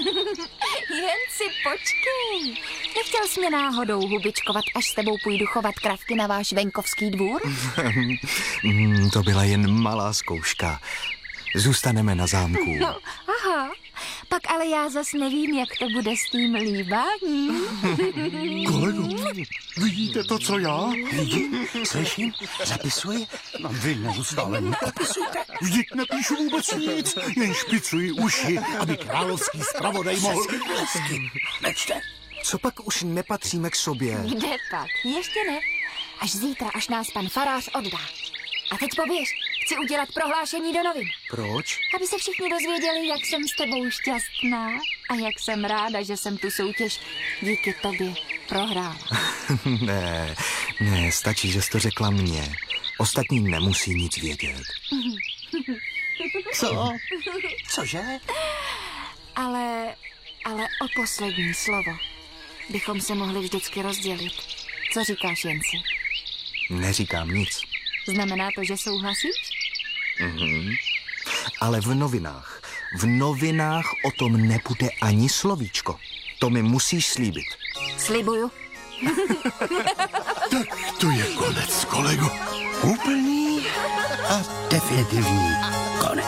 Jen si počkej. Nechtěl jsi mě náhodou hubičkovat, až s tebou půjdu chovat kravky na váš venkovský dvůr? To byla jen malá zkouška. Zůstaneme na zámku. No, aha. Pak ale já zas nevím, jak to bude s tím líbáním. Kolego, vidíte to, co já? Vidím, slyším, zapisuji. No vy neustále nezapisujte. Vždyť nepíšu vůbec nic, jen špicuji uši, aby královský zpravodaj mohl... Nečte. Co pak už nepatříme k sobě? Kde pak? Ještě ne. Až zítra, až nás pan farář oddá. A teď poběž. Chci udělat prohlášení do novin. Proč? Aby se všichni dozvěděli, jak jsem s tebou šťastná a jak jsem ráda, že jsem tu soutěž díky tobě prohrála. Ne, stačí, že jsi to řekla mně. Ostatní nemusí nic vědět. Co? Cože? Ale o poslední slovo bychom se mohli vždycky rozdělit. Co říkáš, Jenci? Neříkám nic. Znamená to, že souhlasíš? Ale v novinách o tom nebude ani slovíčko. To mi musíš slíbit. Slibuju. Tak to je konec, kolego. Úplný a definitivní konec.